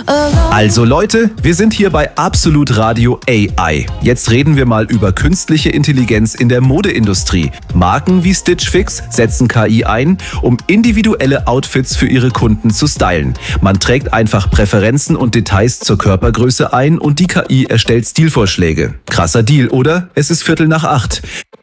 Also Leute, wir sind hier bei Absolut Radio AI. Jetzt reden wir mal über künstliche Intelligenz in der Modeindustrie. Marken wie Stitch Fix setzen KI ein, um individuelle Outfits für ihre Kunden zu stylen. Man trägt einfach Präferenzen und Details zur Körpergröße ein und die KI erstellt Stilvorschläge. Krasser Deal, oder? Es ist 7:45.